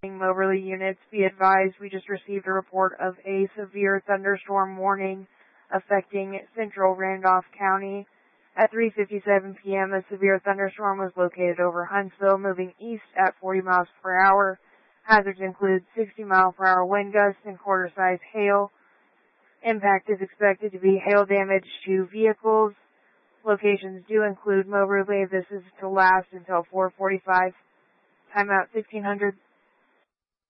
Moberly units, be advised we just received a report of a severe thunderstorm warning affecting central Randolph County. At 3:57 p.m., a severe thunderstorm was located over Huntsville, moving east at 40 miles per hour. Hazards include 60-mile-per-hour wind gusts and quarter-size hail. Impact is expected to be hail damage to vehicles. Locations do include Moberly. This is to last until 4:45. Timeout 1600.